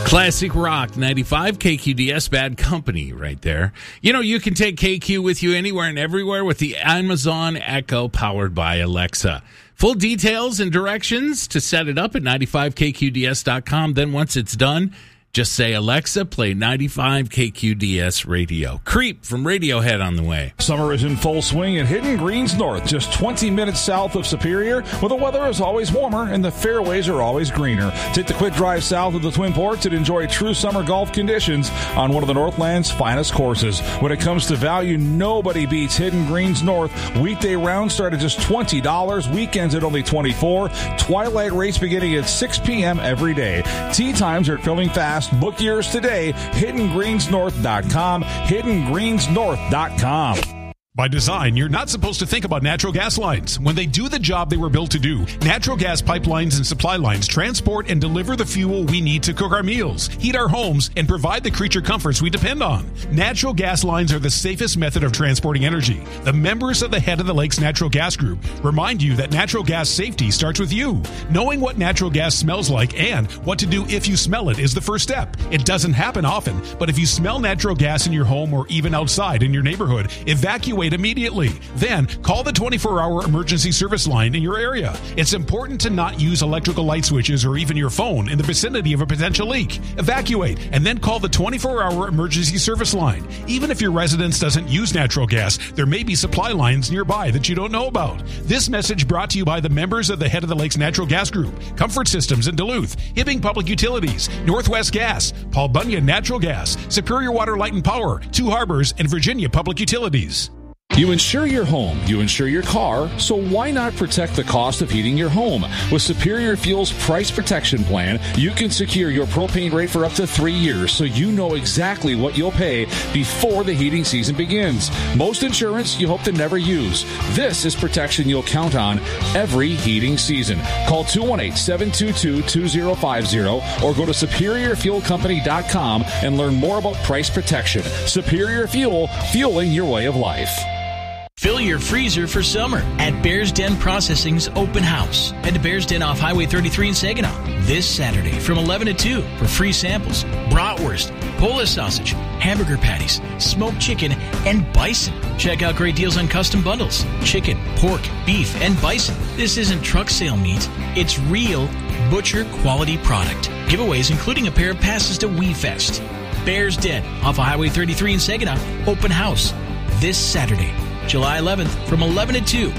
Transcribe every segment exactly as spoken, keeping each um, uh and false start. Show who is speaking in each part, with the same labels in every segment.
Speaker 1: Classic Rock ninety-five, K Q D S, Bad Company right there. You know, you can take K Q with you anywhere and everywhere with the Amazon Echo powered by Alexa. Full details and directions to set it up at ninety-five K Q D S dot com. Then once it's done, just say, Alexa, play ninety-five K Q D S radio. Creep from Radiohead on the way.
Speaker 2: Summer is in full swing at Hidden Greens North, just twenty minutes south of Superior, where the weather is always warmer and the fairways are always greener. Take the quick drive south of the Twin Ports and enjoy true summer golf conditions on one of the Northland's finest courses. When it comes to value, nobody beats Hidden Greens North. Weekday rounds start at just twenty dollars, weekends at only twenty-four dollars. Twilight race beginning at six p.m. every day. Tee times are filling fast. Book yours today. hidden greens north dot com. hidden greens north dot com.
Speaker 3: By design, you're not supposed to think about natural gas lines. When they do the job they were built to do, natural gas pipelines and supply lines transport and deliver the fuel we need to cook our meals, heat our homes, and provide the creature comforts we depend on. Natural gas lines are the safest method of transporting energy. The members of the Head of the Lakes Natural Gas Group remind you that natural gas safety starts with you. Knowing what natural gas smells like and what to do if you smell it is the first step. It doesn't happen often, but if you smell natural gas in your home or even outside in your neighborhood, evacuate immediately. Then call the twenty-four hour emergency service line in your area. It's important to not use electrical light switches or even your phone in the vicinity of a potential leak. Evacuate and then call the twenty-four hour emergency service line. Even if your residence doesn't use natural gas, there may be supply lines nearby that you don't know about. This message brought to you by the members of the Head of the Lakes Natural Gas Group, Comfort Systems in Duluth, Hibbing Public Utilities, Northwest Gas, Paul Bunyan Natural Gas, Superior Water, Light and Power, Two Harbors, and Virginia Public Utilities.
Speaker 4: You insure your home, you insure your car, so why not protect the cost of heating your home? With Superior Fuel's Price Protection Plan, you can secure your propane rate for up to three years so you know exactly what you'll pay before the heating season begins. Most insurance you hope to never use. This is protection you'll count on every heating season. Call two one eight, seven two two, two zero five zero or go to superior fuel company dot com and learn more about price protection. Superior Fuel, fueling your way of life.
Speaker 5: Fill your freezer for summer at Bears Den Processing's Open House. Head to Bears Den off Highway thirty-three in Saginaw this Saturday from eleven to two for free samples, bratwurst, Polish sausage, hamburger patties, smoked chicken, and bison. Check out great deals on custom bundles, chicken, pork, beef, and bison. This isn't truck sale meat. It's real butcher quality product. Giveaways including a pair of passes to We Fest. Bears Den off of Highway thirty-three in Saginaw. Open House this Saturday, July eleventh from eleven to two.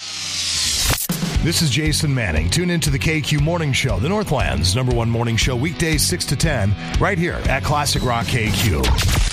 Speaker 6: This is Jason Manning. Tune into the K Q Morning Show, the Northland's number one morning show, weekdays six to ten, right here at Classic Rock K Q.